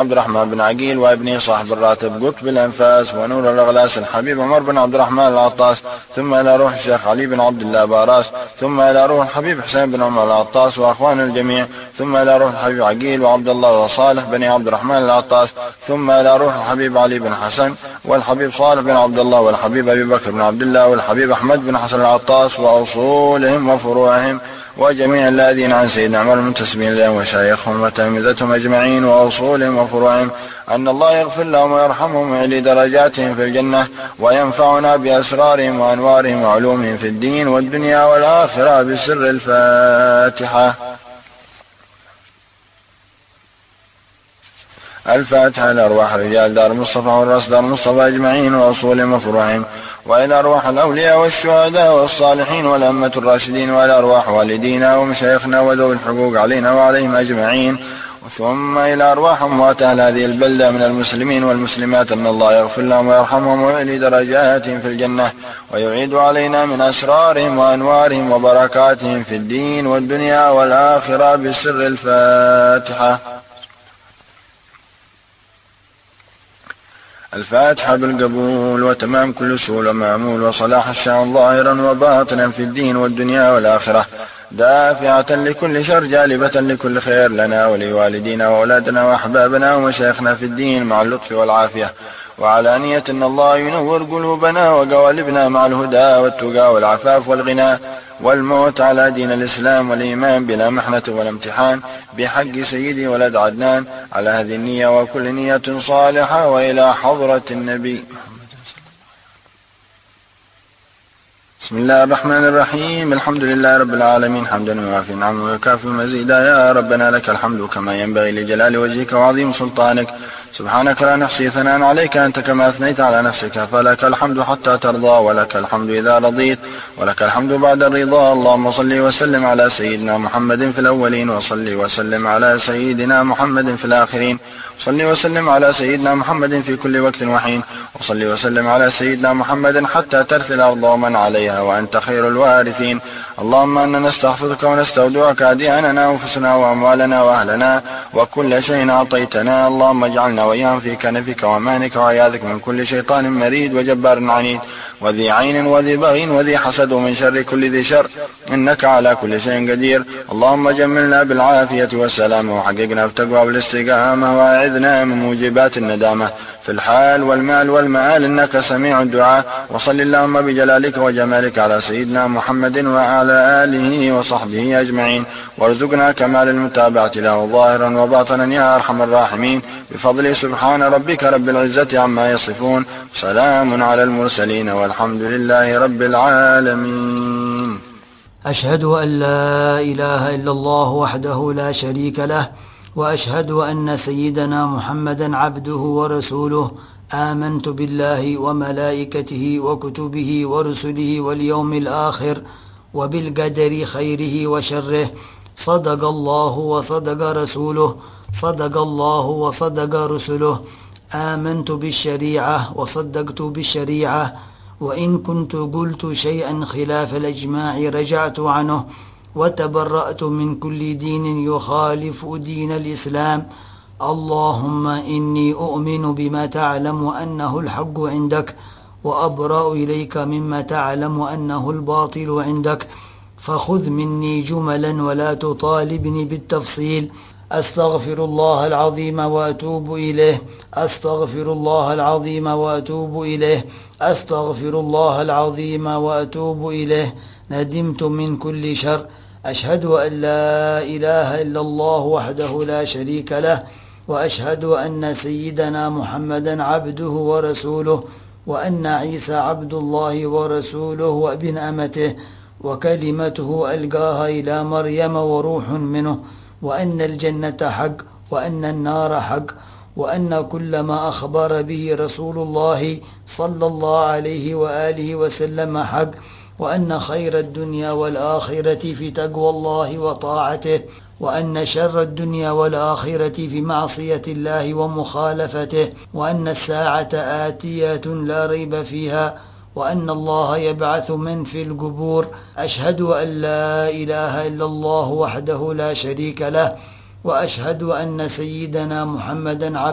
عبد الرحمن بن عقيل وابنه صاحب الراتب قطب الأنفاس ونور الأغلاس الحبيب عمر بن عبد الرحمن العطاس، ثم إلى روح الشيخ علي بن عبد الله باراس، ثم إلى روح الحبيب حسين بن عمر العطاس وأخوان الجميع، ثم إلى روح الحبيب عقيل وعبد الله وصالح بن عبد الرحمن العطاس، ثم إلى روح الحبيب علي بن حسن والحبيب صالح بن عبد الله والحبيب أبي بكر بن عبد الله والحبيب أحمد بن حسن العطاس وأصولهم وفروعهم وجميع الذين عن سيدنا عمر المنتسبين لهم وشيخهم وتلامذتهم أجمعين وأصولهم وفروعهم، أن الله يغفر لهم ويرحمهم ويعلي درجاتهم في الجنة وينفعنا بأسرارهم وأنوارهم وعلومهم في الدين والدنيا والآخرة بسر الفاتحة. الفاتحة إلى أرواح رجال دار المصطفى والرأس دار المصطفى أجمعين وأصولهم وفروعهم، وإلى أرواح الأولياء والشهداء والصالحين والأئمة الراشدين، وإلى أرواح والدينا ومشايخنا وذوي الحقوق علينا وعليهم أجمعين، ثم إلى أرواح أموات أهل هذه البلدة من المسلمين والمسلمات، أن الله يغفر لهم ويرحمهم ويعلي درجاتهم في الجنة ويعيد علينا من أسرارهم وأنوارهم وبركاتهم في الدين والدنيا والآخرة بسر الفاتحة. الفاتحة بالقبول وتمام كل سهول ومعمول وصلاح الشأن ظاهرا وباطنا في الدين والدنيا والآخرة، دافعة لكل شر جالبة لكل خير لنا ولوالدينا وأولادنا وأحبابنا ومشايخنا في الدين مع اللطف والعافية، وعلى نية أن الله ينور قلوبنا وقوالبنا مع الهدى والتقى والعفاف والغنى والموت على دين الإسلام والإيمان بلا محنة ولا امتحان بحق سيدي ولد عدنان، على هذه النية وكل نية صالحة وإلى حضرة النبي. بسم الله الرحمن الرحيم. الحمد لله رب العالمين حمدا يوافي نعمه ويكافئ مزيدا، يا ربنا لك الحمد كما ينبغي لجلال وجهك وعظيم سلطانك، سبحانك لا نحصي ثناء عليك أنت كما أثنيت على نفسك، فلك الحمد حتى ترضى ولك الحمد إذا رضيت ولك الحمد بعد الرضا. اللهم صل وسلم على سيدنا محمد في الأولين، وصل وسلم على سيدنا محمد في الآخرين، وصل وسلم على سيدنا محمد في كل وقت وحين، وصل وسلم على سيدنا محمد حتى ترث الأرض ومن عليها وأنت خير الوارثين. اللهم أننا نستحفظك ونستودعك أدياننا وأنفسنا وأموالنا وأهلنا وكل شيء أعطيتنا. اللهم اجعلنا وإياهم في كنفك وأمانك وعياذك من كل شيطان مريد وجبار عنيد وذي عين وذي بغي وذي حسد ومن شر كل ذي شر، إنك على كل شيء قدير. اللهم جملنا بالعافية والسلام وحققنا بالتقوى والاستقامة وأعذنا من موجبات الندامة في الحال والمال والمآل، إنك سميع الدعاء. وصل اللهم بجلالك وجمالك على سيدنا محمد وعلى آله وصحبه أجمعين، وارزقنا كمال المتابعة له ظاهرا وباطنا يا أرحم الراحمين، بفضل سبحان ربك رب العزة عما يصفون، سلام على المرسلين والحمد لله رب العالمين. أشهد أن لا إله إلا الله وحده لا شريك له، وأشهد أن سيدنا محمدا عبده ورسوله. آمنت بالله وملائكته وكتبه ورسله واليوم الآخر وبالقدر خيره وشره. صدق الله وصدق رسوله، صدق الله وصدق رسله. آمنت بالشريعة وصدقت بالشريعة، وإن كنت قلت شيئا خلاف الإجماع رجعت عنه، وتبرأت من كل دين يخالف دين الإسلام. اللهم إني أؤمن بما تعلم أنه الحق عندك، وأبرأ إليك مما تعلم أنه الباطل عندك، فخذ مني جملا ولا تطالبني بالتفصيل. أستغفر الله العظيم وأتوب إليه، أستغفر الله العظيم وأتوب إليه، أستغفر الله العظيم وأتوب إليه. ندمت من كل شر. أشهد أن لا إله إلا الله وحده لا شريك له، وأشهد أن سيدنا محمدا عبده ورسوله، وأن عيسى عبد الله ورسوله وابن أمته وكلمته ألقاها إلى مريم وروح منه، وأن الجنة حق وأن النار حق، وأن كل ما أخبر به رسول الله صلى الله عليه وآله وسلم حق، وأن خير الدنيا والآخرة في تقوى الله وطاعته، وأن شر الدنيا والآخرة في معصية الله ومخالفته، وأن الساعة آتية لا ريب فيها، وأن الله يبعث من في القبور. أشهد أن لا إله إلا الله وحده لا شريك له، وأشهد أن سيدنا محمدا